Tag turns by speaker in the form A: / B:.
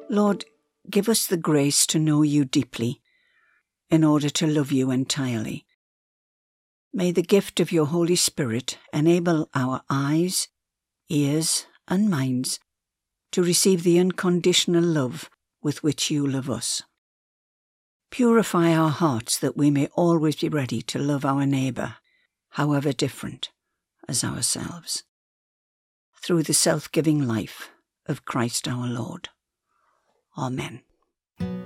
A: Lord, give us the grace to know you deeply in order to love you entirely. May the gift of your Holy Spirit enable our eyes, ears, and minds to receive the unconditional love with which you love us. Purify our hearts that we may always be ready to love our neighbour, however different, as ourselves. Through the self-giving life of Christ our Lord. Amen.